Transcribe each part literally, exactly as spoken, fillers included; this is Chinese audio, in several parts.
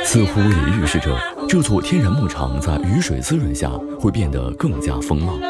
似乎也预示着这座天然牧场在雨水滋润下会变得更加丰茂。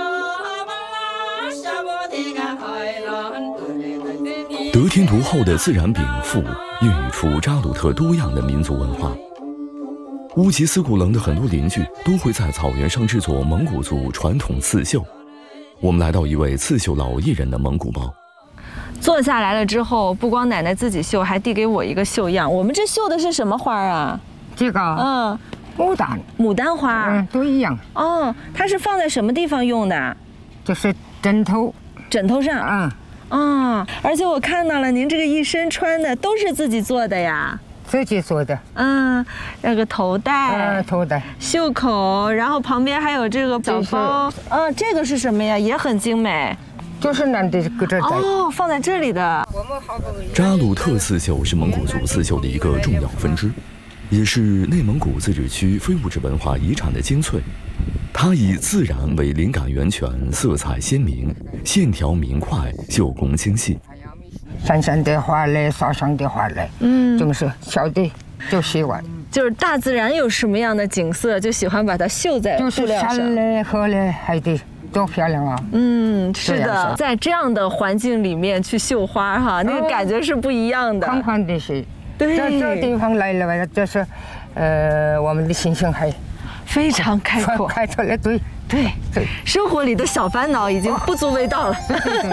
得天独厚的自然禀赋，孕育出扎鲁特多样的民族文化。乌吉斯古棱的很多邻居都会在草原上制作蒙古族传统刺绣。我们来到一位刺绣老艺人的蒙古包。 坐下来了之后，不光奶奶自己绣，还递给我一个绣样。我们这绣的是什么花啊？ 这个， 嗯， 牡丹， 牡丹花， 嗯，都一样。 哦，它是放在什么地方用的？ 就是枕头， 枕头上。 嗯。 啊，而且我看到了您这个一身穿的都是自己做的呀？ 自己做的。 嗯，那个头带， 嗯，头带， 袖口，然后旁边还有这个小包。啊，这个是什么呀？也很精美。 就是男的搁这带。 哦，放在这里的。 扎鲁特刺绣是蒙古族刺绣的一个重要分支，也是内蒙古自治区非物质文化遗产的精粹。它以自然为灵感源泉，色彩鲜明，线条明快，绣工精细。 山上的花嘞，沙上的花嘞，嗯，就是小的就喜欢。 就是大自然有什么样的景色，就喜欢把它绣在布料上。 就是山嘞、河嘞、海的，多漂亮啊！ 嗯，是的，在这样的环境里面去绣花哈，那个感觉是不一样的。 宽宽的是， 对， 这这地方来了，就是，呃，我们的心情还。 非常开阔， 开阔了，对对对，生活里的小烦恼已经不足为道了。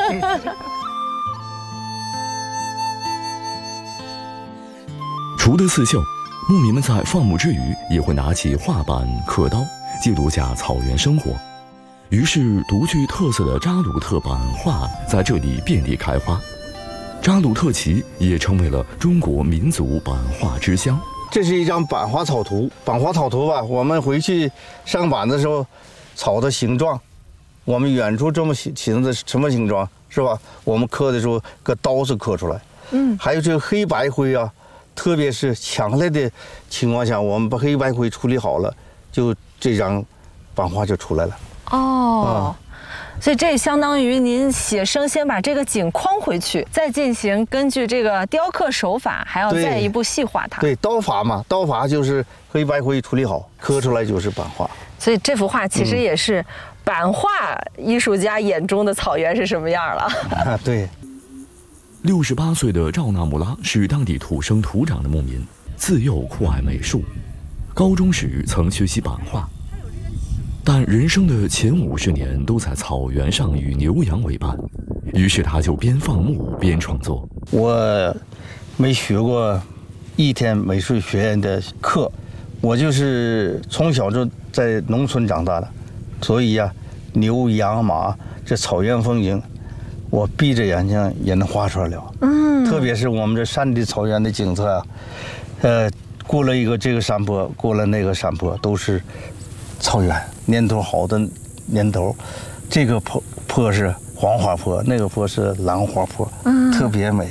除了刺绣，牧民们在放牧之余也会拿起画板、刻刀，记录下草原生活。于是，独具特色的扎鲁特版画在这里遍地开花。扎鲁特旗也成为了中国民族版画之乡。 这是一张版画草图，版画草图吧，我们回去上版的时候，草的形状，我们远处这么形的什么形状是吧？我们刻的时候，搁刀子刻出来。嗯，还有这个黑白灰啊，特别是强烈的情况下，我们把黑白灰处理好了，就这张版画就出来了。 哦。嗯，所以这相当于您写生先把这个景框回去，再进行根据这个雕刻手法，还要再一步细化它。 对，刀法嘛，刀法就是黑白灰处理好，刻出来就是版画。 所以这幅画其实也是版画艺术家眼中的草原是什么样了。 啊，对。 六十八岁的赵纳木拉是当地土生土长的牧民，自幼酷爱美术，高中时曾学习版画。但人生的前五十年都在草原上与牛羊为伴，于是他就边放牧边创作。 我没学过一天美术学院的课，我就是从小就在农村长大的，所以呀、啊，牛羊马这草原风景，我闭着眼睛也能画出来了。嗯，特别是我们这山地草原的景色啊，呃，过了一个这个山坡，过了那个山坡，都是草原。年头好的年头，这个坡坡是黄花坡，那个坡是兰花坡，嗯，特别美。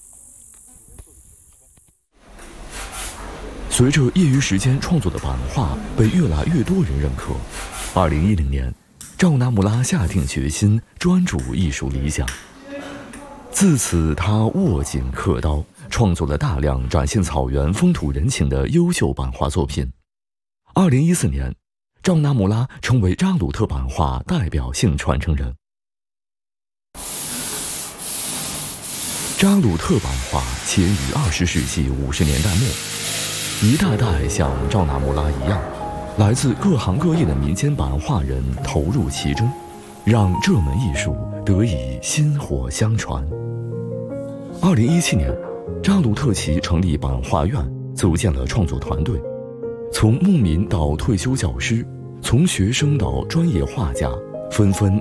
随着业余时间创作的版画被越来越多人认可，二零一零年，赵纳木拉下定决心专注艺术理想。自此，他握紧刻刀，创作了大量展现草原风土人情的优秀版画作品。二零一四年。赵纳木拉成为扎鲁特版画代表性传承人。扎鲁特版画起于二十世纪五十年代末，一代代像赵纳木拉一样，来自各行各业的民间版画人投入其中，让这门艺术得以薪火相传。二零一七年，扎鲁特旗成立版画院，组建了创作团队。从牧民到退休教师，从学生到专业画家，纷纷